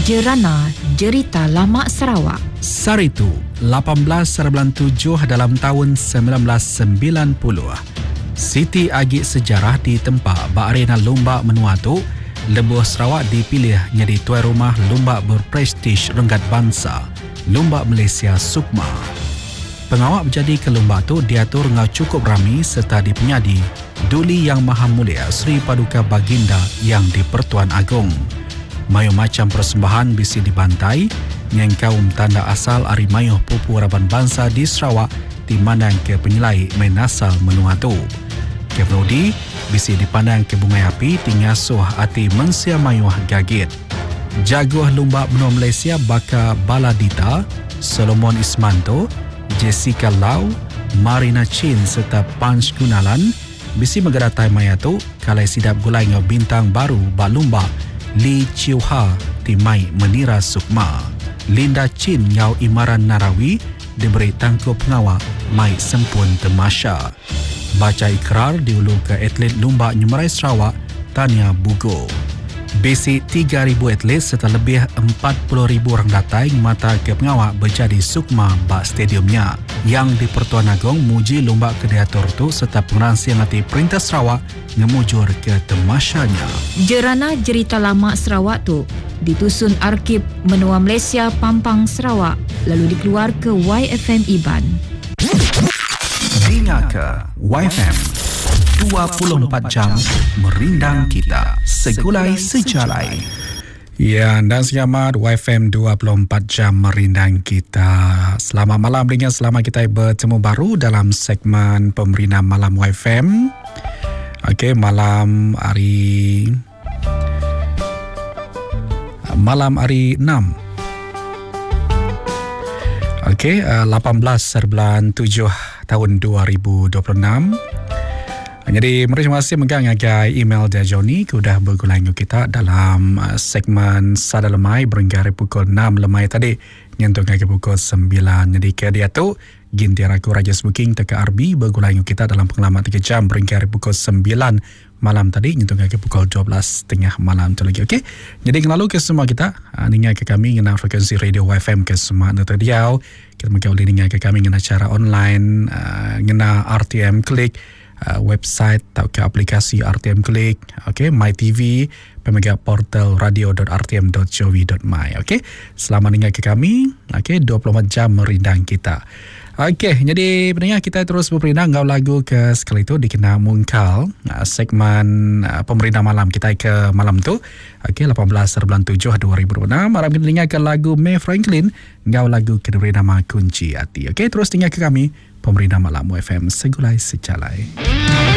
Jerana Jerita Lama Sarawak. Saritu 18/7 dalam tahun 1990. Siti Agik sejarah di tempat Arena Lomba Menua tu, Lebuh Sarawak dipilih jadi tuan rumah lomba berprestij renggat bangsa, Lomba Malaysia Sukma. Pengawak berjadi ke lomba tu diatur ngau cukup ramai serta dipenyadi Duli Yang Maha Mulia Sri Paduka Baginda Yang di-Pertuan Agong. Mayu macam persembahan bisi dibantai yang kaum tanda asal Ari Mayuh Pupu Raban Bangsa di Sarawak dimandang ke penyelai main asal menua tu. Keprodi bisi dipandang ke bunga api tingasuh ati mensia mayuh gagit. Jaguh lomba menua Malaysia Baka Baladita, Solomon Ismanto, Jessica Lau, Marina Chin serta Punch Gunalan bisi megaratai maya tu kalai sidap gulai ngau bintang baru balumba Lee Chiu Ha timai menira Sukma. Linda Chin ngau Imaran Narawi diberi tangkup pengawal mai sempun temasya. Baca ikrar diulu ke atlet lomba nyumerai Sarawak Tania Bugo. Basic 3,000 atlet serta lebih 40,000 orang datai mata ke pengawal berjadi Sukma bak stadiumnya. Yang di-Pertuan Agong muji lomba kedeator tu serta pengeransi yang hati Perintah Sarawak ngemujur ke temasyanya. Jerana Jerita Lama Sarawak tu ditusun Arkib Menua Malaysia Pampang Sarawak lalu dikeluar ke YFM Iban. Dengar ke YFM 24 jam merindang kita segulai sejalai. Ya, dan selamat YFM 24 jam merindang kita. Selamat malam dengan selamat kita bertemu baru dalam segmen Pemerina Malam YFM. Okey, malam hari 6. Okey, 18/7 tahun 2026. Jadi, terima kasih megang agai email dari Johnny sudah bergulai dengan kita dalam segmen Sada Lemai berhingga pukul 6 lemai tadi nyentuh ke pukul 9. Jadi, ke dia tu gintir aku Raja Smoking teka RB bergulai dengan kita dalam pengalaman 3 jam berhingga pukul 9 malam tadi nyentuh ke pukul 12.30 malam tu lagi. Okey. Jadi, lalu ke semua kita dengar ke kami dengan frekuensi radio YFM ke semua nota diau. Kita boleh dengar ke kami dengan cara online ngena RTM Klik, website atau ke aplikasi RTM Klik, okey, MyTV, pemegang portal radio.rtm.gov.my. Okey, selamat dengar ke kami. Okey, 24 jam merindang kita. Okey, jadi pendengar kita terus berperindang ngau lagu ke sekali itu dikena mungkal segmen Pemerintah Malam kita ke malam tu. Okey, 18/7 2026. Malam kita dengar ke lagu May Franklin ngau lagu ke diberi nama Kunci Hati. Okey, terus dengar ke kami Pemerintah Malam FM segulai sejalai.